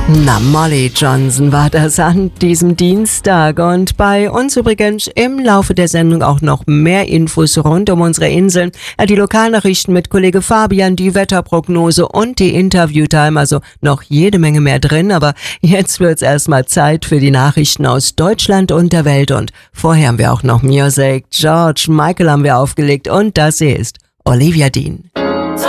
Na, Molly Johnson war das an diesem Dienstag und bei uns übrigens im Laufe der Sendung auch noch mehr Infos rund um unsere Inseln. Die Lokalnachrichten mit Kollege Fabian, die Wetterprognose und die Interviewtime, also noch jede Menge mehr drin. Aber jetzt wird's erstmal Zeit für die Nachrichten aus Deutschland und der Welt und vorher haben wir auch noch Music. George Michael haben wir aufgelegt und das hier ist Olivia Dean.